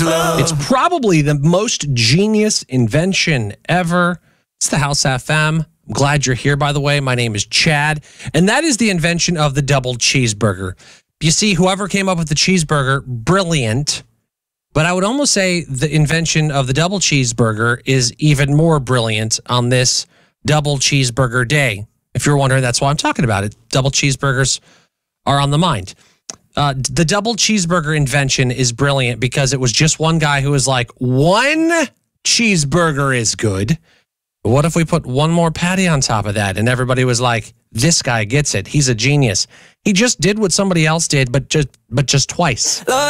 It's probably the most genius invention ever. It's the House FM. I'm glad you're here, by the way. My name is Chad, and that is the invention of the double cheeseburger. You see, whoever came up with the cheeseburger, brilliant. But I would almost say the invention of the double cheeseburger is even more brilliant on this double cheeseburger day. If you're wondering, that's why I'm talking about it. Double cheeseburgers are on the mind. The double cheeseburger invention is brilliant because it was just one guy who was like, one cheeseburger is good. What if we put one more patty on top of that? And everybody was like, this guy gets it. He's a genius. He just did what somebody else did, but just twice.